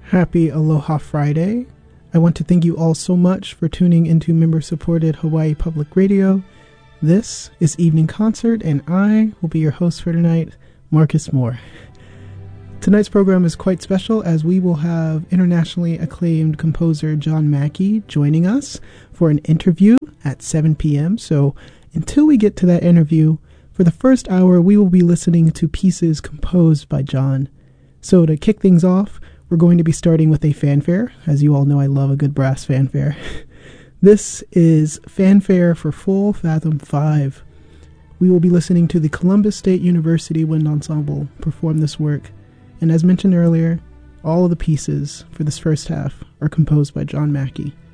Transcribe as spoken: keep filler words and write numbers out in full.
Happy Aloha Friday. I want to thank you all so much for tuning into member-supported Hawaii Public Radio. This is Evening Concert, and I will be your host for tonight, Marcus Moore. Tonight's program is quite special as we will have internationally acclaimed composer John Mackey joining us for an interview at seven p.m. So until we get to that interview, for the first hour we will be listening to pieces composed by John. So to kick things off, we're going to be starting with a fanfare. As you all know, I love a good brass fanfare. This is Fanfare for Full Fathom five. We will be listening to the Columbus State University Wind Ensemble perform this work. And as mentioned earlier, all of the pieces for this first half are composed by John Mackey.